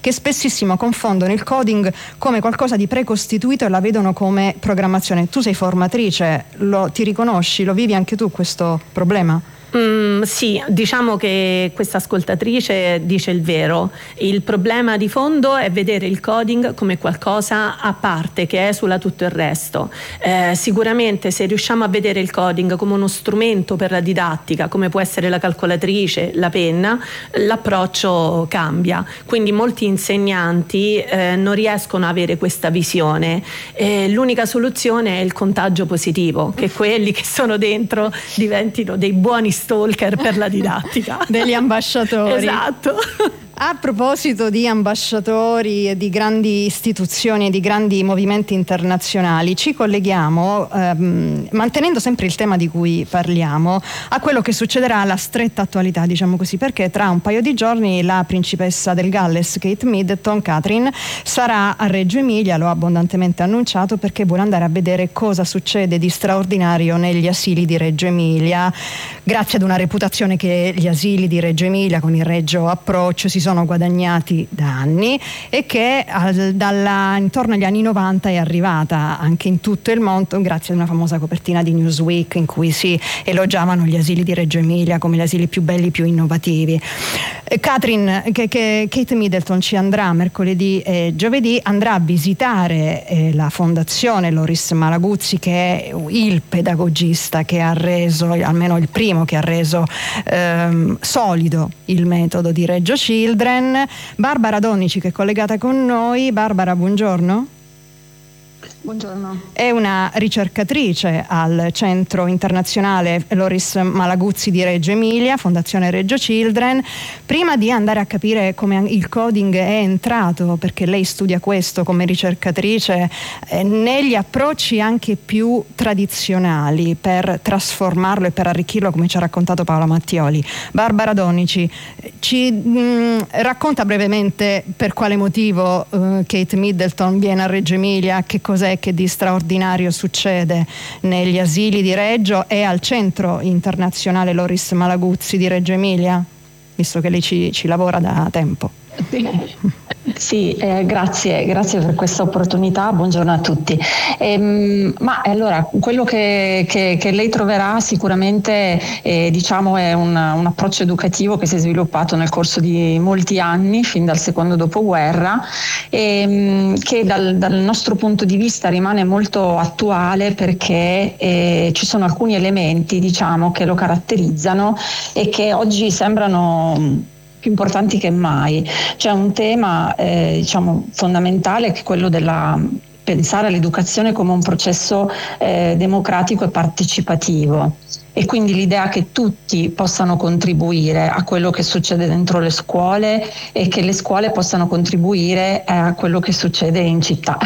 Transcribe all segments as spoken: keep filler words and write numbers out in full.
che spessissimo confondono il coding come qualcosa di precostituito e la vedono come programmazione. Tu sei formatrice, lo, ti riconosci, lo vivi anche tu questo problema? Mm, sì, diciamo che questa ascoltatrice dice il vero. Il problema di fondo è vedere il coding come qualcosa a parte che esula tutto il resto. Eh, sicuramente se riusciamo a vedere il coding come uno strumento per la didattica, come può essere la calcolatrice, la penna, l'approccio cambia. Quindi molti insegnanti eh, non riescono a avere questa visione. Eh, l'unica soluzione è il contagio positivo, che quelli che sono dentro diventino dei buoni stalker per la didattica, degli ambasciatori. Esatto. A proposito di ambasciatori e di grandi istituzioni e di grandi movimenti internazionali, ci colleghiamo, ehm, mantenendo sempre il tema di cui parliamo, a quello che succederà alla stretta attualità, diciamo così, perché tra un paio di giorni la principessa del Galles, Kate Middleton, Catherine, sarà a Reggio Emilia, lo ha abbondantemente annunciato, perché vuole andare a vedere cosa succede di straordinario negli asili di Reggio Emilia, grazie ad una reputazione che gli asili di Reggio Emilia, con il Reggio approccio, si sono guadagnati da anni e che al, dalla, intorno agli anni novanta è arrivata anche in tutto il mondo grazie ad una famosa copertina di Newsweek in cui si elogiavano gli asili di Reggio Emilia come gli asili più belli, più innovativi. Eh, Catherine, che, che Kate Middleton ci andrà mercoledì e giovedì, andrà a visitare eh, la fondazione Loris Malaguzzi, che è il pedagogista che ha reso, almeno il primo che ha reso ehm, solido il metodo di Reggio Children. Barbara Donici, che è collegata con noi. Barbara, buongiorno. Buongiorno. È una ricercatrice al Centro Internazionale Loris Malaguzzi di Reggio Emilia, Fondazione Reggio Children. Prima di andare a capire come il coding è entrato, perché lei studia questo come ricercatrice, eh, negli approcci anche più tradizionali per trasformarlo e per arricchirlo, come ci ha raccontato Paola Mattioli. Barbara Donici, ci mh, racconta brevemente per quale motivo eh, Kate Middleton viene a Reggio Emilia, che cos'è che di straordinario succede negli asili di Reggio e al Centro Internazionale Loris Malaguzzi di Reggio Emilia, visto che lei ci, ci lavora da tempo. Sì, eh, grazie, grazie per questa opportunità, buongiorno a tutti. Ehm, ma allora, quello che, che, che lei troverà sicuramente eh, diciamo è un, un approccio educativo che si è sviluppato nel corso di molti anni, fin dal secondo dopoguerra, ehm, che dal, dal nostro punto di vista rimane molto attuale, perché eh, ci sono alcuni elementi, diciamo, che lo caratterizzano e che oggi sembrano più importanti che mai. C'è un tema eh, diciamo fondamentale, che è quello della pensare all'educazione come un processo eh, democratico e partecipativo, e quindi l'idea che tutti possano contribuire a quello che succede dentro le scuole e che le scuole possano contribuire a quello che succede in città.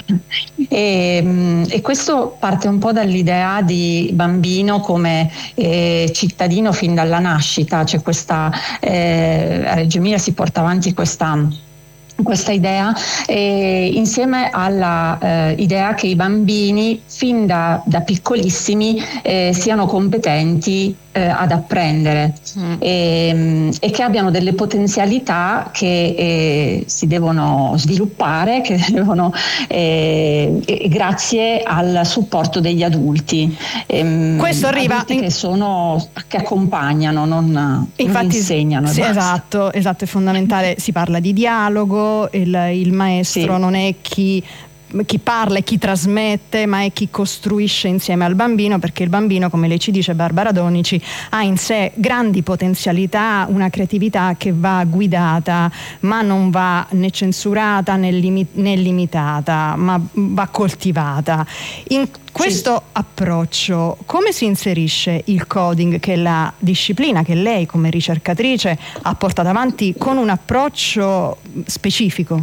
E, e questo parte un po' dall'idea di bambino come eh, cittadino fin dalla nascita. C'è questa eh, a Reggio Emilia si porta avanti questa questa idea eh, insieme alla eh, idea che i bambini fin da, da piccolissimi eh, siano competenti eh, ad apprendere mm. e, e che abbiano delle potenzialità che eh, si devono sviluppare, che devono eh, eh, grazie al supporto degli adulti. Eh, Questo arriva in... che sono che accompagnano, non, Infatti, non insegnano. Sì, esatto, esatto, è fondamentale. Si parla di dialogo. Il, il maestro sì. non è chi, chi parla e chi trasmette, ma è chi costruisce insieme al bambino, perché il bambino, come lei ci dice Barbara Donici, ha in sé grandi potenzialità, una creatività che va guidata, ma non va né censurata né, limi- né limitata, ma va coltivata. In questo sì. approccio, come si inserisce il coding, che è la disciplina che lei come ricercatrice ha portato avanti con un approccio specifico?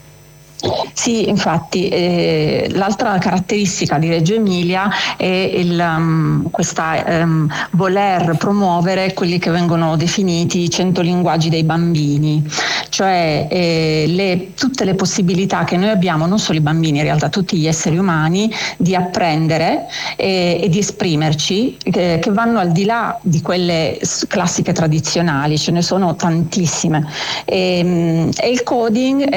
Sì, infatti eh, l'altra caratteristica di Reggio Emilia è il, um, questa um, voler promuovere quelli che vengono definiti i cento linguaggi dei bambini, cioè eh, le, tutte le possibilità che noi abbiamo, non solo i bambini, in realtà tutti gli esseri umani, di apprendere eh, e di esprimerci, eh, che vanno al di là di quelle classiche tradizionali, ce ne sono tantissime. E, e il coding